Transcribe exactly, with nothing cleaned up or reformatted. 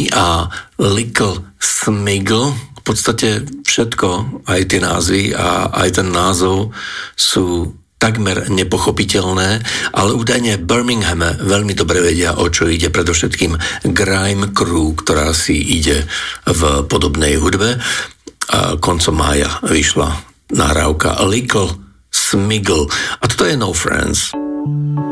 Baby a Little Smiggle. V podstate všetko, aj tie názvy a aj ten názov sú takmer nepochopiteľné, ale údajne v Birminghame veľmi dobre vedia, o čo ide, predovšetkým Grime Crew, ktorá si ide v podobnej hudbe. A koncom mája vyšla nahrávka Little Smiggle. A toto je No Friends.